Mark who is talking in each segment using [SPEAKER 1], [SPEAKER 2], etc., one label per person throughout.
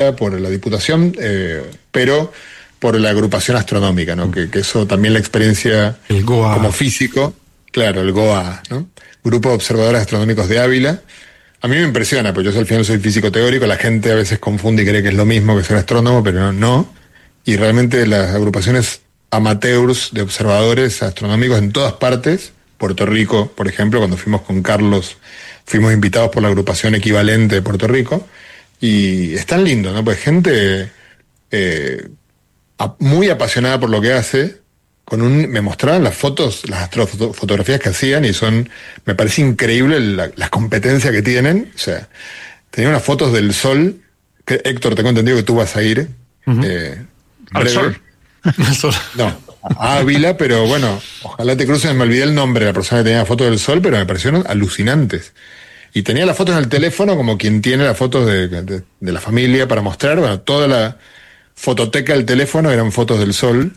[SPEAKER 1] promovida por la Diputación, pero por la agrupación astronómica, ¿no? Que eso también la experiencia
[SPEAKER 2] el GOA.
[SPEAKER 1] Como físico, claro, el GOA, ¿no? Grupo de Observadores Astronómicos de Ávila. A mí me impresiona, porque yo al final soy físico teórico, la gente a veces confunde y cree que es lo mismo que ser astrónomo, pero no. Y realmente las agrupaciones amateurs de observadores astronómicos en todas partes, Puerto Rico, por ejemplo, cuando fuimos con Carlos, fuimos invitados por la agrupación equivalente de Puerto Rico, y es tan lindo, ¿no? Pues gente muy apasionada por lo que hace, me mostraban las fotos, las astrofotografías que hacían, y me parece increíble las competencias que tienen. O sea, tenía unas fotos del sol, que Héctor, tengo entendido que tú vas a ir.
[SPEAKER 3] ¿Al sol?
[SPEAKER 2] Al sol.
[SPEAKER 1] No, a Ávila, pero bueno, ojalá te cruces, me olvidé el nombre de la persona que tenía fotos del sol, pero me parecieron alucinantes. Y tenía las fotos en el teléfono como quien tiene las fotos de la familia para mostrar. Bueno, toda la fototeca del teléfono eran fotos del sol,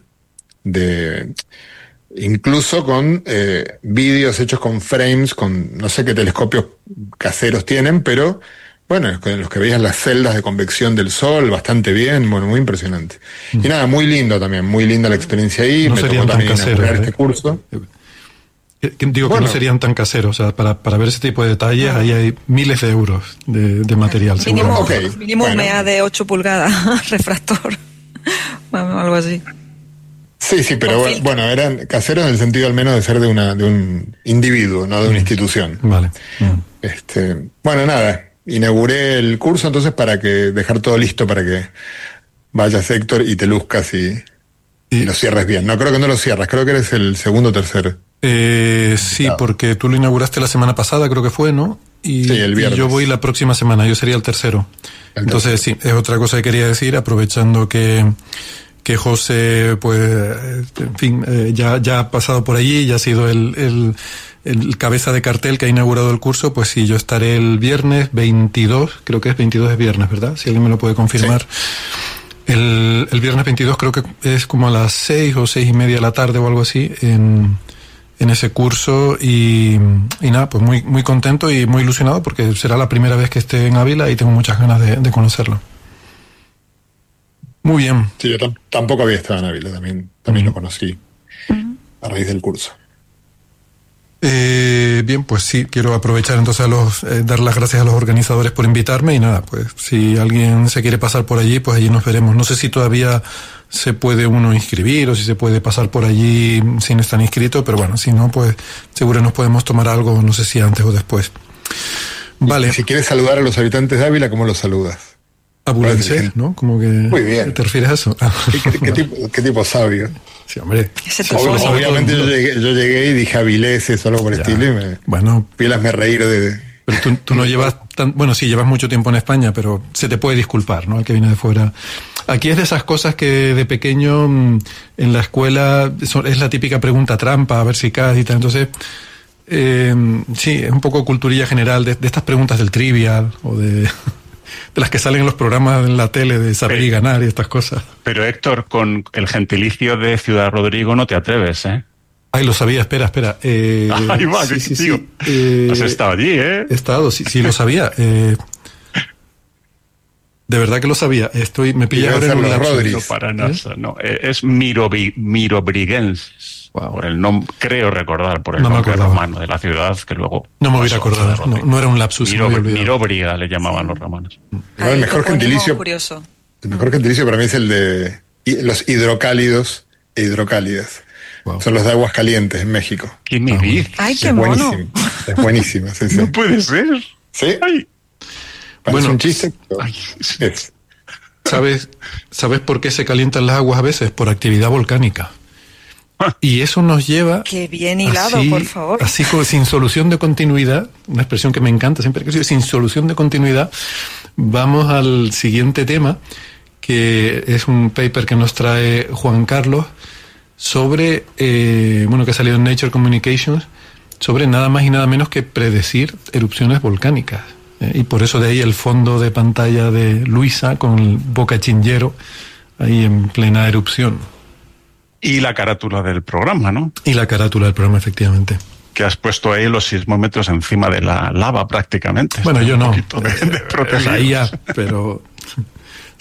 [SPEAKER 1] incluso con vídeos hechos con frames, con no sé qué telescopios caseros tienen, pero bueno, en los que veías las celdas de convección del sol bastante bien, bueno, muy impresionante. Y nada, muy lindo también, muy linda la experiencia ahí.
[SPEAKER 2] No
[SPEAKER 1] me
[SPEAKER 2] serían
[SPEAKER 1] tocó
[SPEAKER 2] tan
[SPEAKER 1] también
[SPEAKER 2] caseros,
[SPEAKER 1] inaugurar este curso.
[SPEAKER 2] Digo que no serían tan caseros, o sea, para ver ese tipo de detalles ahí hay miles de euros de material.
[SPEAKER 4] Mínimo un MEA de 8 pulgadas, refractor, bueno, algo así.
[SPEAKER 1] Sí, pero bueno, eran caseros en el sentido al menos de ser de un individuo, no de una institución.
[SPEAKER 2] Vale.
[SPEAKER 1] Bueno, nada, inauguré el curso entonces para dejar todo listo para que vayas, Héctor, y te luzcas y lo cierres bien. No, creo que no lo cierras, creo que eres el segundo o tercero.
[SPEAKER 2] Sí, porque tú lo inauguraste la semana pasada, creo que fue, ¿no? Sí,
[SPEAKER 1] el viernes.
[SPEAKER 2] Y yo voy la próxima semana, yo sería el tercero. Entonces, sí, es otra cosa que quería decir, aprovechando que José, pues, en fin, ya ha pasado por allí, ya ha sido el cabeza de cartel que ha inaugurado el curso. Pues sí, yo estaré el viernes 22, creo que es 22 de viernes, ¿verdad? Si alguien me lo puede confirmar. Sí. El viernes 22 creo que es como a las 6 o 6:30 de la tarde o algo así, en ese curso, y nada, pues muy, muy contento y muy ilusionado porque será la primera vez que esté en Ávila y tengo muchas ganas de conocerlo. Muy bien.
[SPEAKER 1] Sí, yo tampoco había estado en Ávila, también lo conocí a raíz del curso.
[SPEAKER 2] Bien, pues sí, quiero aprovechar entonces dar las gracias a los organizadores por invitarme, y nada, pues si alguien se quiere pasar por allí, pues allí nos veremos. No sé si todavía se puede uno inscribir o si se puede pasar por allí sin estar inscrito, pero bueno, si no, pues seguro nos podemos tomar algo, no sé si antes o después. Vale.
[SPEAKER 1] Y si quieres saludar a los habitantes de Ávila, ¿cómo los saludas?
[SPEAKER 2] Abulense, ¿no? Como que...
[SPEAKER 1] Muy bien.
[SPEAKER 2] ¿Te refieres a eso?
[SPEAKER 1] ¿Qué tipo sabio?
[SPEAKER 2] Sí, hombre.
[SPEAKER 1] Obviamente yo llegué y dije avileses o algo por el estilo, y me reír de...
[SPEAKER 2] Pero tú no llevas bueno, sí, llevas mucho tiempo en España, pero se te puede disculpar, ¿no? El que viene de fuera. Aquí es de esas cosas que de pequeño en la escuela es la típica pregunta trampa, a ver si caes y tal. Entonces, sí, es un poco culturilla general de estas preguntas del trivial o de las que salen en los programas en la tele de saber y ganar y estas cosas.
[SPEAKER 3] Pero Héctor, con el gentilicio de Ciudad Rodrigo no te atreves, ¿eh?
[SPEAKER 2] Ay, lo sabía, espera.
[SPEAKER 3] Ahí va, sí, tío. Has estado allí, ¿eh?
[SPEAKER 2] He estado, sí, lo sabía. De verdad que lo sabía. Me pilla ahora en un lapso.
[SPEAKER 3] No para nada, no. Es Mirobriguenses. Wow. Por el nombre, creo recordar, por el nombre romano de la ciudad, que luego...
[SPEAKER 2] No me hubiera acordado, no era un lapsus.
[SPEAKER 3] Mirobriga le llamaban los romanos.
[SPEAKER 1] El mejor gentilicio para mí es el de los hidrocálidos e hidrocálidas. Wow. Son los de aguas calientes en México.
[SPEAKER 3] ¿Qué me dices?
[SPEAKER 4] ¡Ay, qué mono!
[SPEAKER 1] Es buenísimo. Sí.
[SPEAKER 3] No puede ser.
[SPEAKER 1] ¿Sí?
[SPEAKER 3] Ay.
[SPEAKER 1] Parece un chiste.
[SPEAKER 2] ¿Sabes por qué se calientan las aguas a veces? Por actividad volcánica. Y eso nos lleva...
[SPEAKER 4] ¡Qué bien hilado, por favor!
[SPEAKER 2] Así como sin solución de continuidad, una expresión que me encanta siempre que digo, sin solución de continuidad, vamos al siguiente tema, que es un paper que nos trae Juan Carlos sobre, que ha salido en Nature Communications, sobre nada más y nada menos que predecir erupciones volcánicas. Y por eso de ahí el fondo de pantalla de Luisa con el Boca Chingero ahí en plena erupción.
[SPEAKER 3] Y la carátula del programa, ¿no?
[SPEAKER 2] Y la carátula del programa, efectivamente.
[SPEAKER 3] Que has puesto ahí los sismómetros encima de la lava prácticamente.
[SPEAKER 2] Bueno, yo no.
[SPEAKER 3] De
[SPEAKER 2] la IA, pero...